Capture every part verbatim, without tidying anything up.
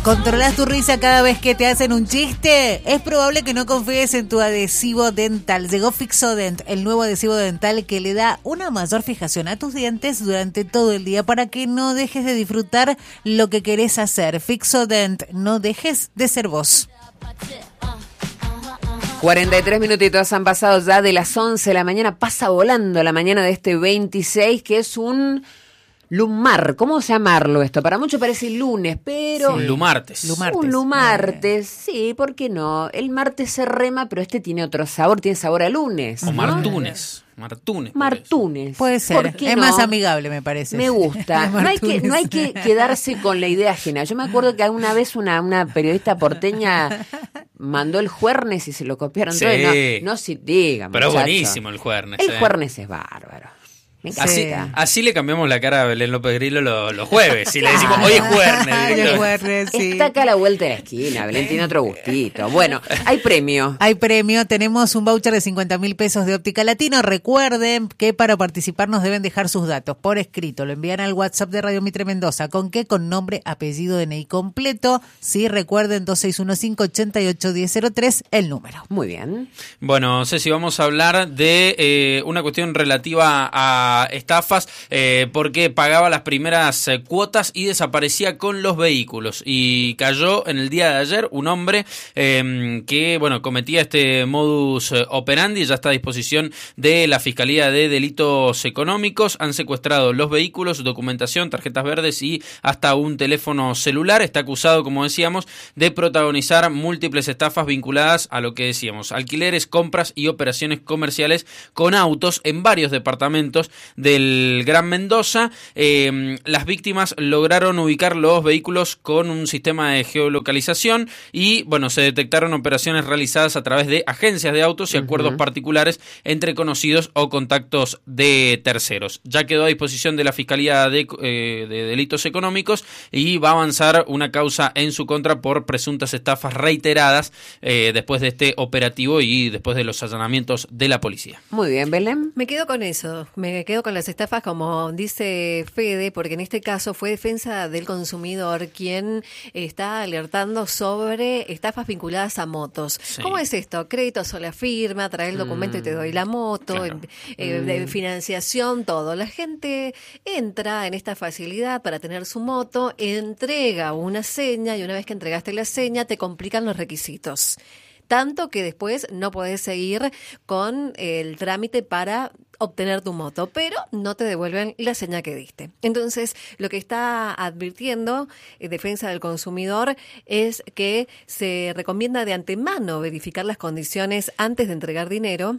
¿Controlas tu risa cada vez que te hacen un chiste? Es probable que no confíes en tu adhesivo dental. Llegó Fixodent, el nuevo adhesivo dental que le da una mayor fijación a tus dientes durante todo el día para que no dejes de disfrutar lo que querés hacer. Fixodent, no dejes de ser vos. cuarenta y tres minutitos han pasado ya de las once de la mañana. Pasa volando la mañana de este veintiséis, que es un... Lumar, ¿cómo llamarlo esto? Para muchos parece lunes, pero... Sí. Lumartes. Lumartes. Un lumartes, sí, ¿por qué no? El martes se rema, pero este tiene otro sabor, tiene sabor a lunes. O ¿no? Martunes. Martunes. Martunes. Puede ser, ¿Por qué es no? más amigable, me parece. Me gusta. No hay, que, no hay que quedarse con la idea ajena. Yo me acuerdo que alguna vez una, una periodista porteña mandó el juernes y se lo copiaron Sí. todo. Y No, no se diga, Pero es muchacho. buenísimo el juernes. El eh. juernes es bárbaro. Me Así, encanta. así le cambiamos la cara a Belén López Grillo los, los jueves. Y le decimos, hoy es jueves. Ay, el jueves, sí. Está acá a la vuelta de la esquina. Belén tiene otro gustito. Bueno, hay premio. Hay premio, tenemos un voucher de cincuenta mil pesos de Óptica Latino. Recuerden que para participar nos deben dejar sus datos por escrito. Lo envían al WhatsApp de Radio Mitre Mendoza. ¿Con qué? Con nombre, apellido, D N I completo. Sí, recuerden, dos seis uno cinco, ocho ocho uno cero cero tres, el número. Muy bien. Bueno, Ceci, vamos a hablar de eh, una cuestión relativa a estafas, eh, porque pagaba las primeras eh, cuotas y desaparecía con los vehículos. Y cayó en el día de ayer un hombre eh, que, bueno, cometía este modus operandi. Ya está a disposición de la Fiscalía de Delitos Económicos. Han secuestrado los vehículos, documentación, tarjetas verdes y hasta un teléfono celular. Está acusado, como decíamos, de protagonizar múltiples estafas vinculadas a lo que decíamos, alquileres, compras y operaciones comerciales con autos en varios departamentos del Gran Mendoza. Eh, las víctimas lograron ubicar los vehículos con un sistema de geolocalización y, bueno, se detectaron operaciones realizadas a través de agencias de autos y acuerdos uh-huh. particulares entre conocidos o contactos de terceros. Ya quedó a disposición de la Fiscalía de, eh, de Delitos Económicos y va a avanzar una causa en su contra por presuntas estafas reiteradas eh, después de este operativo y después de los allanamientos de la policía. Muy bien, Belén. Me quedo con eso, me quedo con las estafas, como dice Fede, porque en este caso fue Defensa del Consumidor quien está alertando sobre estafas vinculadas a motos. Sí. ¿Cómo es esto? Crédito sola firma, trae el documento mm, y te doy la moto, claro. eh, mm. de financiación, todo. La gente entra en esta facilidad para tener su moto, entrega una seña y una vez que entregaste la seña te complican los requisitos. Tanto que después no podés seguir con el trámite para obtener tu moto, pero no te devuelven la señal que diste. Entonces, lo que está advirtiendo eh, Defensa del Consumidor es que se recomienda de antemano verificar las condiciones antes de entregar dinero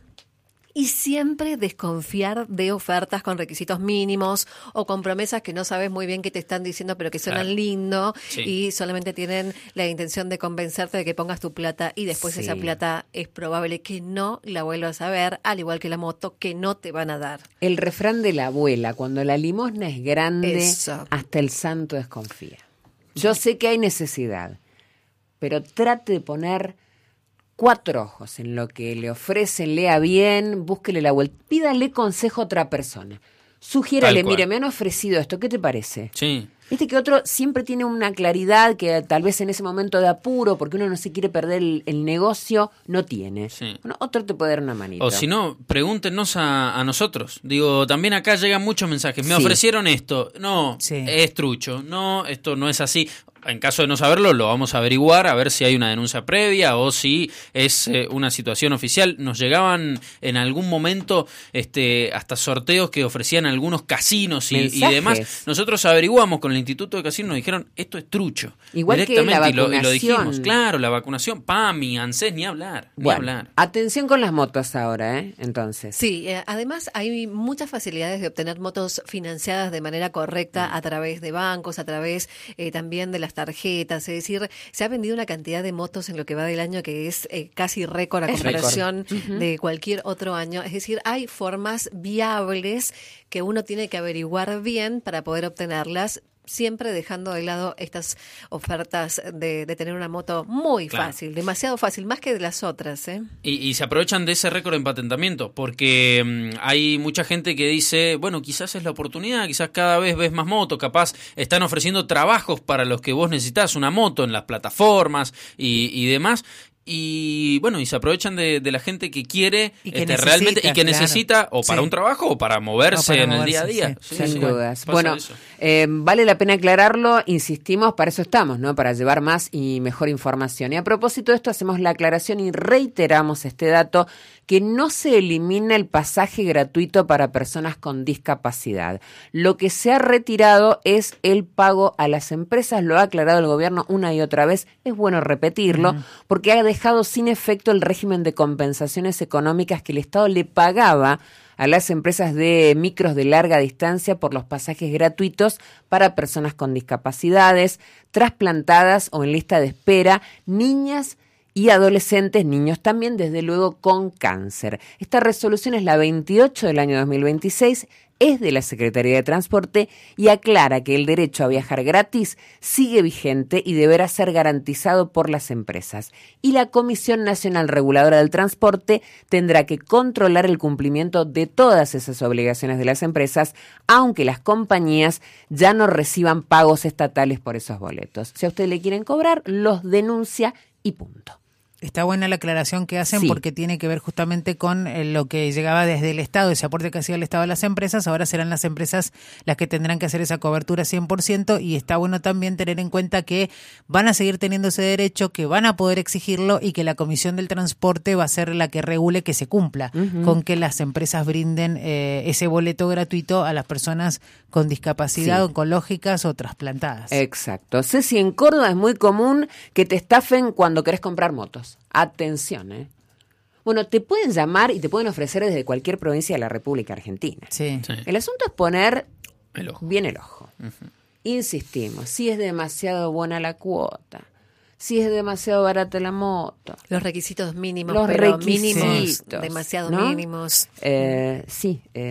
y siempre desconfiar de ofertas con requisitos mínimos o con promesas que no sabes muy bien qué te están diciendo, pero que suenan claro. lindo sí. y solamente tienen la intención de convencerte de que pongas tu plata y después sí. esa plata es probable que no la vuelvas a ver, al igual que la moto que no te van a dar. El refrán de la abuela, cuando la limosna es grande, Eso. hasta el santo desconfía. Yo sé que hay necesidad, pero trate de poner cuatro ojos en lo que le ofrecen, lea bien, búsquele la vuelta, pídale consejo a otra persona. Sugiérale, mire, me han ofrecido esto, ¿qué te parece? Sí. Viste que otro siempre tiene una claridad que tal vez en ese momento de apuro, porque uno no se quiere perder el, el negocio, no tiene. Sí. Bueno, otro te puede dar una manita. O si no, pregúntenos a, a nosotros. Digo, también acá llegan muchos mensajes. Me sí. ofrecieron esto. No, sí. es trucho. No, esto no es así. En caso de no saberlo, lo vamos a averiguar, a ver si hay una denuncia previa o si es eh, una situación oficial. Nos llegaban en algún momento este, hasta sorteos que ofrecían algunos casinos y, y demás. Nosotros averiguamos con el Instituto de Casinos, nos dijeron, esto es trucho. Igual que la vacunación. Y lo, y lo dijimos, claro, la vacunación, PAMI, ANSES, ni hablar, ni bueno, hablar. Atención con las motos ahora, ¿eh? Entonces. Sí, eh, además hay muchas facilidades de obtener motos financiadas de manera correcta mm. a través de bancos, a través eh, también de las tarjetas, es decir, se ha vendido una cantidad de motos en lo que va del año que es eh, casi récord a comparación uh-huh. de cualquier otro año, es decir, hay formas viables que uno tiene que averiguar bien para poder obtenerlas siempre dejando de lado estas ofertas de, de tener una moto muy Claro. fácil, demasiado fácil, más que de las otras, ¿eh? Y, y se aprovechan de ese récord en patentamiento, porque mm, hay mucha gente que dice, bueno, quizás es la oportunidad, quizás cada vez ves más motos, capaz están ofreciendo trabajos para los que vos necesitas una moto en las plataformas y, y demás. Y bueno, y se aprovechan de, de la gente que quiere Y que este, necesita, realmente y que claro. necesita o para Sí. un trabajo o para moverse O para en el moverse, día a día. sí. Sin dudas. pasa Bueno, eso. eh, vale la pena aclararlo, insistimos, para eso estamos, ¿no? Para llevar más y mejor información. Y a propósito de esto, hacemos la aclaración y reiteramos este dato, que no se elimina el pasaje gratuito para personas con discapacidad. Lo que se ha retirado es el pago a las empresas, lo ha aclarado el gobierno una y otra vez, es bueno repetirlo, uh-huh. porque ha dejado sin efecto el régimen de compensaciones económicas que el Estado le pagaba a las empresas de micros de larga distancia por los pasajes gratuitos para personas con discapacidades, trasplantadas o en lista de espera, niñas y adolescentes, niños también, desde luego con cáncer. Esta resolución es la veintiocho del año dos mil veintiséis, es de la Secretaría de Transporte y aclara que el derecho a viajar gratis sigue vigente y deberá ser garantizado por las empresas. Y la Comisión Nacional Reguladora del Transporte tendrá que controlar el cumplimiento de todas esas obligaciones de las empresas, aunque las compañías ya no reciban pagos estatales por esos boletos. Si a usted le quieren cobrar, los denuncia y punto. Está buena la aclaración que hacen, sí, porque tiene que ver justamente con eh, lo que llegaba desde el Estado, ese aporte que hacía el Estado a las empresas. Ahora serán las empresas las que tendrán que hacer esa cobertura cien por ciento, y está bueno también tener en cuenta que van a seguir teniendo ese derecho, que van a poder exigirlo y que la Comisión del Transporte va a ser la que regule que se cumpla uh-huh. con que las empresas brinden eh, ese boleto gratuito a las personas con discapacidad, sí, oncológicas o trasplantadas. Exacto. Ceci, en Córdoba es muy común que te estafen cuando querés comprar motos. Atención, ¿eh? Bueno, te pueden llamar y te pueden ofrecer desde cualquier provincia de la República Argentina. Sí. Sí. El asunto es poner el ojo. bien el ojo. Uh-huh. Insistimos, si es demasiado buena la cuota, si es demasiado barata la moto. Los requisitos mínimos, los pero requisitos, mínimos, demasiado ¿no? mínimos. Eh, sí, eh,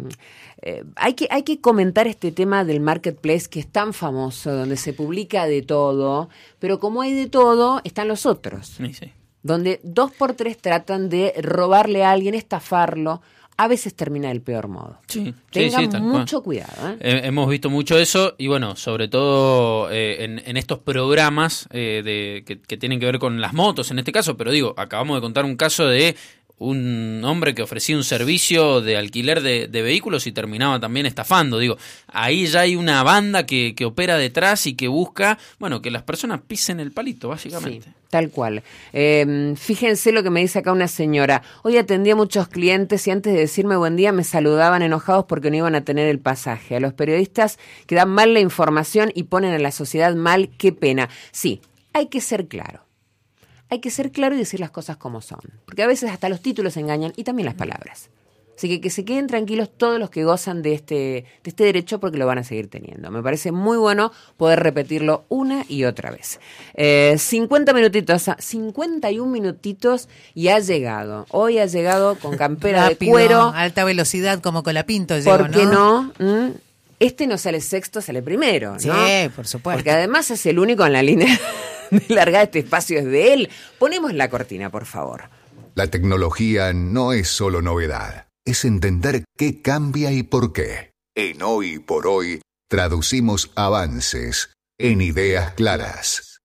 eh, hay que hay que comentar este tema del marketplace que es tan famoso, donde se publica de todo, pero como hay de todo, están los otros. Sí, sí. Donde dos por tres tratan de robarle a alguien, estafarlo. A veces termina del peor modo. Sí, Tengan sí, sí, mucho cuidado. ¿eh? Eh, hemos visto mucho eso y bueno, sobre todo eh, en, en estos programas eh, de, que, que tienen que ver con las motos en este caso, pero digo, acabamos de contar un caso de un hombre que ofrecía un servicio de alquiler de, de vehículos y terminaba también estafando. Digo, ahí ya hay una banda que, que opera detrás y que busca, bueno, que las personas pisen el palito, básicamente. Sí, tal cual. Eh, fíjense lo que me dice acá una señora. Hoy atendí a muchos clientes y antes de decirme buen día me saludaban enojados porque no iban a tener el pasaje. A los periodistas que dan mal la información y ponen a la sociedad mal, qué pena. Sí, hay que ser claro. Hay que ser claro y decir las cosas como son. Porque a veces hasta los títulos engañan y también las palabras. Así que que se queden tranquilos todos los que gozan de este, de este derecho porque lo van a seguir teniendo. Me parece muy bueno poder repetirlo una y otra vez. Eh, cincuenta minutitos, cincuenta y un minutitos y ha llegado. Hoy ha llegado con campera Rápido, de cuero. alta velocidad como Colapinto llegó, ¿Por qué no? no? ¿Mm? Este no sale sexto, sale primero, ¿no? Sí, por supuesto. Porque además es el único en la línea de largar este espacio es de él. Ponemos la cortina, por favor. La tecnología no es solo novedad, es entender qué cambia y por qué. En Hoy por Hoy traducimos avances en ideas claras.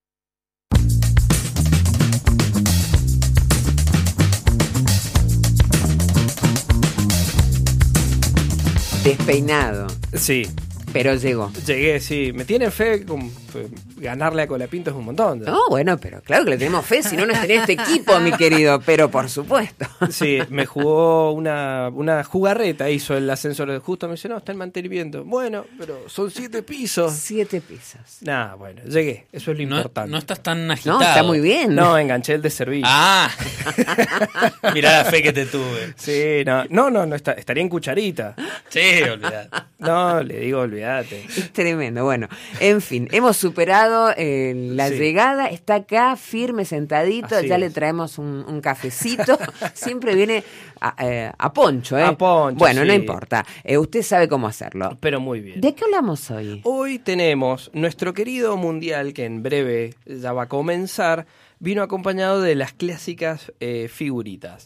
Despeinado, Sí, pero llegó. llegué, sí. Me tiene fe con pues, ganarle a Colapinto es un montón. ¿no? No, bueno, pero claro que le tenemos fe, si no, no estaría este equipo, mi querido, pero por supuesto. Sí, me jugó una, una jugarreta, hizo el ascensor. Justo me dice, no, está en mantenimiento. Bueno, pero son siete pisos. Siete pisos. Nah, bueno, llegué. Eso es lo No, importante. no estás tan agitado. No, está muy bien. No, enganché el de servicio. Ah, mirá la fe que te tuve. Sí, no, no, no, no está, estaría en cucharita. Sí, olvidate. No, le digo, olvídate. Es tremendo. Bueno, en fin, hemos superado anunciado eh, la Sí. llegada, está acá firme, sentadito, Así ya es. le traemos un, un cafecito, siempre viene a, eh, a Poncho, ¿eh? A Poncho, Bueno, sí. no importa, eh, usted sabe cómo hacerlo. Pero muy bien. ¿De qué hablamos hoy? Hoy tenemos nuestro querido mundial, que en breve ya va a comenzar, vino acompañado de las clásicas eh, figuritas.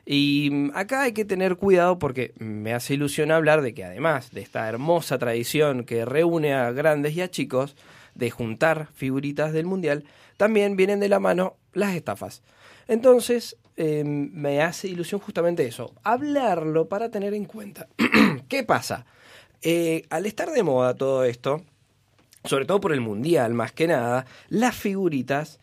Y mm, acá hay que tener cuidado porque me hace ilusión hablar de que además de esta hermosa tradición que reúne a grandes y a chicos de juntar figuritas del mundial, también vienen de la mano las estafas. Entonces, eh, me hace ilusión justamente eso, hablarlo para tener en cuenta. ¿Qué pasa? Eh, al estar de moda todo esto, sobre todo por el mundial más que nada, las figuritas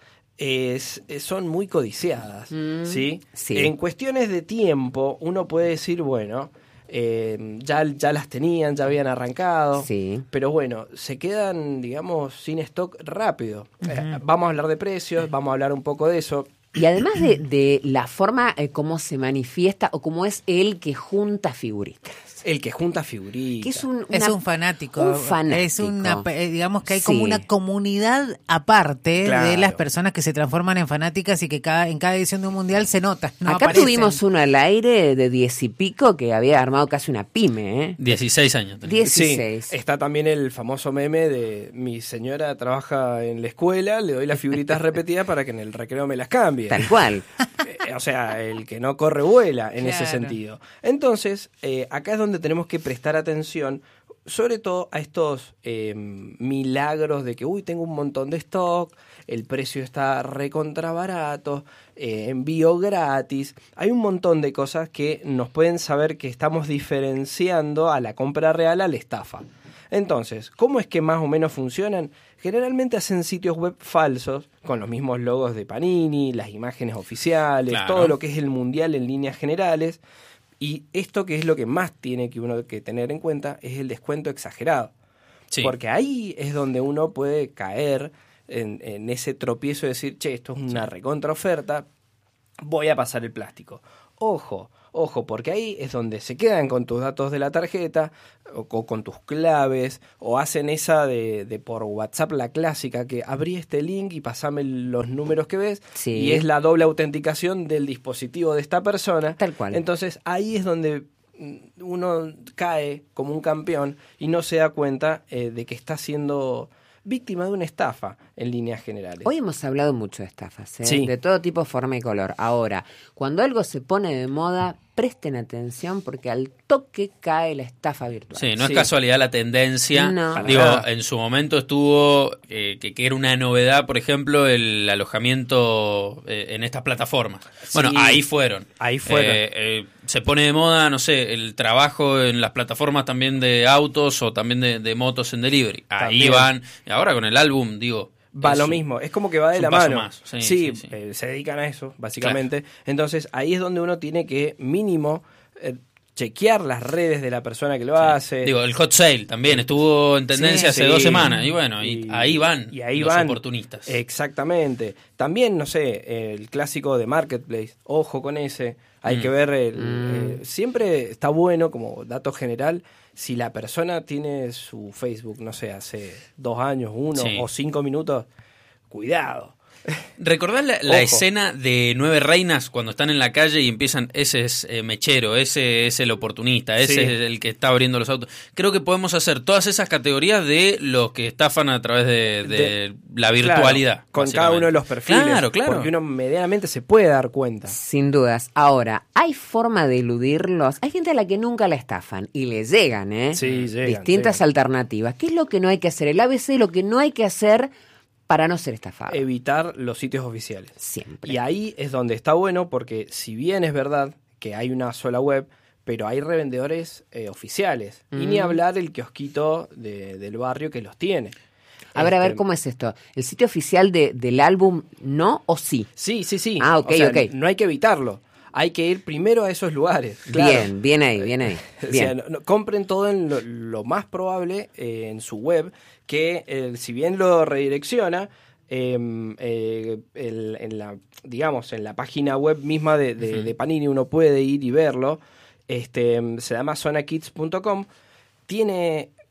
es, es- son muy codiciadas, Mm, ¿sí? sí. En cuestiones de tiempo, uno puede decir, bueno, eh, ya, ya las tenían, ya habían arrancado, Sí. pero bueno, se quedan, digamos, sin stock rápido. Eh, vamos a hablar de precios, vamos a hablar un poco de eso. Y además de, de la forma eh, cómo se manifiesta o cómo es el que junta figuritas. El que junta figuritas. Que es un, Es una- un fanático. Un fanático. Es una, eh, digamos que hay Sí. como una comunidad aparte Claro. de las personas que se transforman en fanáticas y que cada, en cada edición de un mundial se nota. No Acá aparecen. tuvimos uno al aire de diez y pico que había armado casi una pyme, ¿eh? dieciséis años. tenía. dieciséis. Sí, está también el famoso meme de mi señora trabaja en la escuela, le doy las figuritas repetidas para que en el recreo me las cambie. Tal cual. Eh, o sea, el que no corre vuela en ese Claro. sentido. Entonces, eh, acá es donde tenemos que prestar atención, sobre todo a estos eh, milagros de que, uy, tengo un montón de stock, el precio está recontra barato, eh, envío gratis. Hay un montón de cosas que nos pueden saber que estamos diferenciando a la compra real a la estafa. Entonces, ¿cómo es que más o menos funcionan? Generalmente hacen sitios web falsos con los mismos logos de Panini, las imágenes oficiales, Claro. todo lo que es el mundial en líneas generales. Y esto que es lo que más tiene que uno que tener en cuenta es el descuento exagerado. Sí. Porque ahí es donde uno puede caer en, en ese tropiezo de decir, che, esto es una recontra oferta, voy a pasar el plástico. Ojo, ojo, porque ahí es donde se quedan con tus datos de la tarjeta o, o con tus claves o hacen esa de, de por WhatsApp la clásica que abrí este link y pasame los números que ves Sí. y es la doble autenticación del dispositivo de esta persona. Tal cual. Entonces ahí es donde mm, uno cae como un campeón y no se da cuenta eh, de que está siendo víctima de una estafa en líneas generales. Hoy hemos hablado mucho de estafas, ¿eh? Sí. De todo tipo, forma y color. Ahora, cuando algo se pone de moda, presten atención porque al toque cae la estafa virtual. Sí, no Sí. es casualidad la tendencia. No. Para Digo, nada. en su momento estuvo eh, que, que era una novedad, por ejemplo, el alojamiento eh, en estas plataformas. Bueno, Sí. ahí fueron. Ahí fueron. Eh, eh, se pone de moda, no sé, el trabajo en las plataformas también de autos o también de, de motos en delivery. Ahí También. van. Ahora con el álbum, digo. Va es lo un- mismo, es como que va de es un la paso mano. más. Sí, Sí, sí, sí. eh, se dedican a eso, básicamente. Entonces, ahí es donde uno tiene que, mínimo, eh, chequear las redes de la persona que lo hace. Digo, el hot sale también estuvo en tendencia Sí, hace sí. dos semanas. Y bueno, y, Y- ahí van y ahí los van. oportunistas. Exactamente. También, no sé, el clásico de Marketplace, ojo con ese. Hay Mm. que ver, el, eh, siempre está bueno como dato general, si la persona tiene su Facebook, no sé, hace dos años, uno Sí. o cinco minutos, cuidado. ¿Recordás la, la Ojo. escena de Nueve Reinas cuando están en la calle y empiezan, ese es eh, mechero, ese es el oportunista, ese Sí. es el que está abriendo los autos? Creo que podemos hacer todas esas categorías de los que estafan a través de, de De- la virtualidad. Claro, con cada uno de los perfiles. Claro, claro. Porque uno medianamente se puede dar cuenta. Sin dudas. Ahora, ¿hay forma de eludirlos? Hay gente a la que nunca la estafan y le llegan, ¿eh? Sí, llegan, Distintas llegan. alternativas. ¿Qué es lo que no hay que hacer? El A B C, lo que no hay que hacer para no ser estafado. Evitar los sitios oficiales. Siempre. Y ahí es donde está bueno porque si bien es verdad que hay una sola web, pero hay revendedores eh, oficiales. Y ni Mm. hablar el kiosquito de- del barrio que los tiene. A ver, a ver, Este, ¿cómo es esto? ¿El sitio oficial de, del álbum no o sí? Sí, sí, sí. Ah, ok, O sea, ok. No hay que evitarlo. Hay que ir primero a esos lugares. Claro. Bien, bien ahí, bien ahí. O Bien. sea, no- no- compren todo en lo, lo más probable eh, en su web, que eh, si bien lo redirecciona, eh, eh, el- en la, digamos, en la página web misma de, de- Ujú. de Panini uno puede ir y verlo. Este, se llama zona kids punto com. Tiene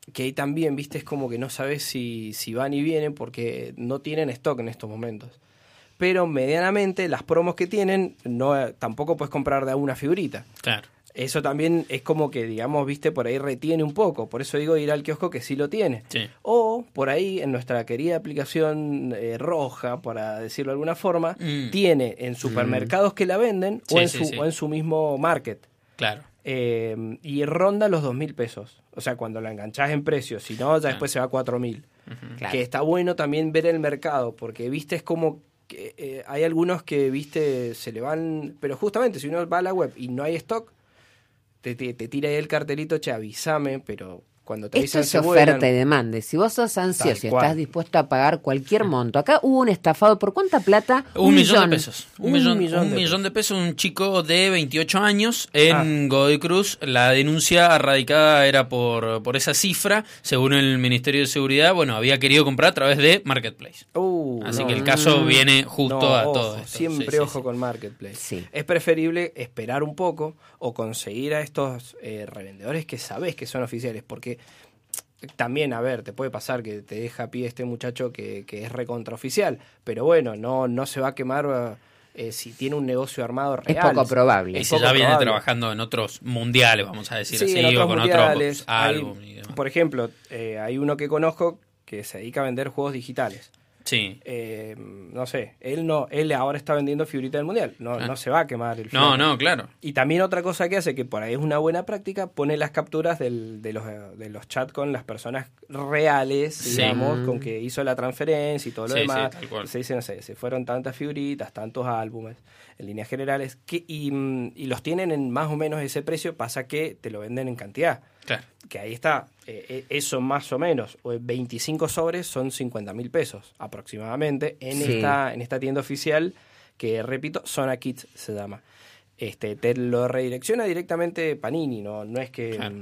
que ahí también, viste, es como que no sabes si, si van y vienen porque no tienen stock en estos momentos. Pero medianamente las promos que tienen, no tampoco puedes comprar de a una figurita. Claro. Eso también es como que, digamos, viste, por ahí retiene un poco. Por eso digo ir al kiosco que sí lo tiene. Sí. O por ahí en nuestra querida aplicación eh, roja, para decirlo de alguna forma, Mm. tiene en supermercados mm. que la venden sí, o, en sí, su, sí. o en su mismo market. Claro. Eh, y ronda los dos mil pesos. O sea, cuando la enganchás en precio. Si no, ya Claro. después se va a cuatro mil. Uh-huh. Claro. Que está bueno también ver el mercado, porque, viste, es como... que eh, hay algunos que, viste, se le van... Pero justamente, si uno va a la web y no hay stock, te, te, te tira ahí el cartelito, che, avísame, pero cuando te Esto avisan es se oferta vuelan. y demanda. Si vos sos ansioso Tal y cual. estás dispuesto a pagar cualquier monto. Acá hubo un estafado. ¿Por cuánta plata? Un, millón de pesos. Un, Un millón, millón un de millón de pesos. Un chico de veintiocho años en ah. Godoy Cruz. La denuncia radicada era por, por esa cifra. Según el Ministerio de Seguridad, bueno, había querido comprar a través de Marketplace. Uh, Así no. que el caso viene justo No, a ojo, todo esto. Siempre Sí, sí, ojo sí. con Marketplace. Sí. Es preferible esperar un poco o conseguir a estos eh, revendedores que sabés que son oficiales, porque también, a ver, te puede pasar que te deja a pie este muchacho que, que es recontraoficial, pero bueno, no, no se va a quemar eh, si tiene un negocio armado real. Es poco probable. Y Es si poco ya viene probable. trabajando en otros mundiales, vamos a decir Sí, así, en otros o con mundiales, otros álbumes hay, y demás. por ejemplo, eh, hay uno que conozco que se dedica a vender juegos digitales. Sí. Eh, no sé, él no, él ahora está vendiendo figuritas del mundial, no, Ah. no se va a quemar el No, flaco. no, claro. Y también otra cosa que hace, que por ahí es una buena práctica, pone las capturas del, de los de los chats con las personas reales, Sí. digamos, con que hizo la transferencia y todo lo Sí, demás. sí, tal cual. Se dice, no sé, se fueron tantas figuritas, tantos álbumes, en líneas generales, que, y, mm, y los tienen en más o menos ese precio, pasa que te lo venden en cantidad. Claro. Que ahí está, eh, eso más o menos, o veinticinco sobres son cincuenta mil pesos aproximadamente en, Sí. esta, en esta tienda oficial que, repito, Zona Kids se llama. Este, te lo redirecciona directamente Panini, no, no es que, Claro. mm,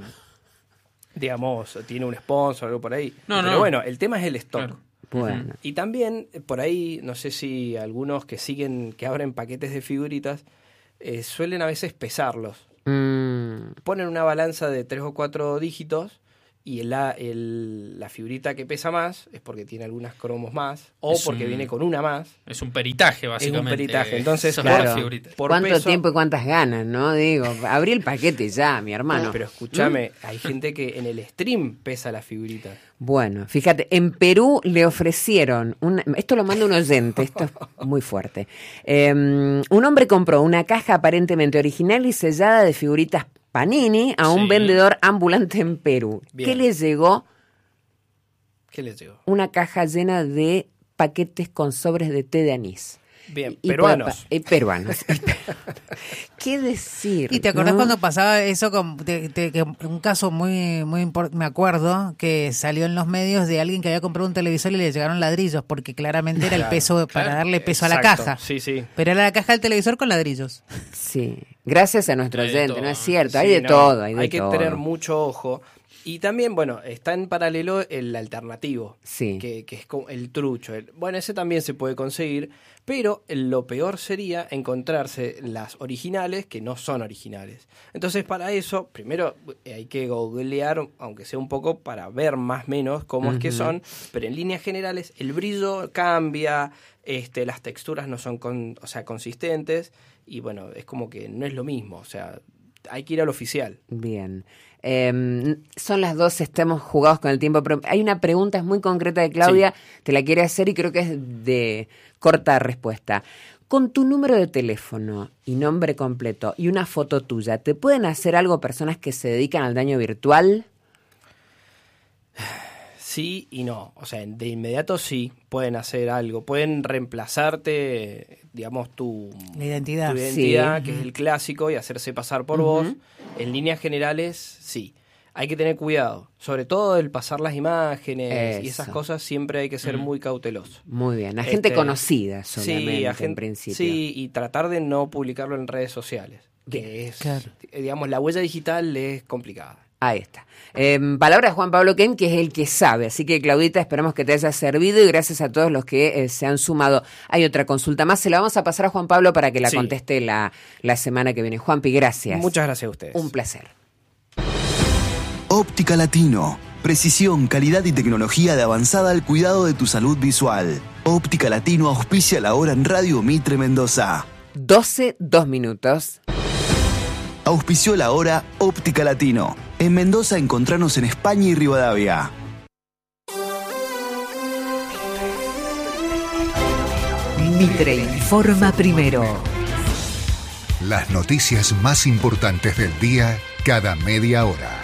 digamos, tiene un sponsor o algo por ahí. No, Pero no. bueno, el tema es el stock. Claro. Bueno. Y también, eh, por ahí, no sé si algunos que siguen, que abren paquetes de figuritas, eh, suelen a veces pesarlos. Mm, Ponen una balanza de tres o cuatro dígitos y el, el, la figurita que pesa más es porque tiene algunas cromos más o Es porque un- viene con una más. Es un peritaje, básicamente. peritaje, entonces, Son claro. las figuritas. Por ¿Cuánto peso- tiempo y cuántas ganas, no? Digo, abrí el paquete ya, mi hermano. Pero escúchame, hay gente que en el stream pesa la figurita. Bueno, fíjate, en Perú le ofrecieron, una- esto lo manda un oyente, esto es muy fuerte. Eh, un hombre compró una caja aparentemente original y sellada de figuritas Panini a un Sí. vendedor ambulante en Perú. Bien. ¿Qué le llegó? ¿Qué les digo? Una caja llena de paquetes con sobres de té de anís. Bien, Y peruanos. papa- y peruanos. ¿Qué decir? ¿Y te acordás no? cuando pasaba eso con de- de- que un caso muy muy importante? Me acuerdo que salió en los medios de alguien que había comprado un televisor y le llegaron ladrillos porque claramente era el Claro, peso para claro. darle peso a la Exacto, caja. sí, sí. Pero era la caja del televisor con ladrillos. Sí, gracias a nuestro Hay de oyente, todo. no es cierto, hay Sí, de no, todo, hay de que todo. tener mucho ojo. Y también, bueno, está en paralelo el alternativo, Sí. que, que es como el trucho. El- bueno, ese también se puede conseguir, pero lo peor sería encontrarse las originales que no son originales. Entonces, para eso, primero eh, hay que googlear, aunque sea un poco, para ver más o menos cómo es que Ujú. son, pero en líneas generales el brillo cambia, este, las texturas no son con, o sea, consistentes, y bueno, es como que no es lo mismo, o sea, hay que ir al oficial. Bien. Eh, son las dos, estamos jugados con el tiempo, pero hay una pregunta, es muy concreta de Claudia, te la quiere hacer y creo que es de corta respuesta. Con tu número de teléfono y nombre completo y una foto tuya, ¿te pueden hacer algo personas que se dedican al daño virtual? Sí y no, o sea, de inmediato sí, pueden hacer algo, pueden reemplazarte, digamos, tu, La identidad. tu identidad, Sí. que es el clásico, y hacerse pasar por Ujú. vos. En líneas generales, sí. Hay que tener cuidado, sobre todo el pasar las imágenes y esas Eso. cosas, siempre hay que ser muy cauteloso. Muy bien, a gente Este, conocida solamente Sí, a en gente, principio. sí, y tratar de no publicarlo en redes sociales, que es, Claro. digamos, la huella digital es complicada. Ahí está. Eh, palabra de Juan Pablo Ken, que es el que sabe. Así que, Claudita, esperamos que te haya servido y gracias a todos los que eh, se han sumado. Hay otra consulta más, se la vamos a pasar a Juan Pablo para que la Sí. conteste la, la semana que viene. Juanpi, gracias. Muchas gracias a ustedes. Un placer. Óptica Latino. Precisión, calidad y tecnología de avanzada al cuidado de tu salud visual. Óptica Latino auspicia la hora en Radio Mitre Mendoza. doce, dos minutos. Auspició la hora Óptica Latino. En Mendoza encontranos en España y Rivadavia. Mitre informa primero. Las noticias más importantes del día cada media hora.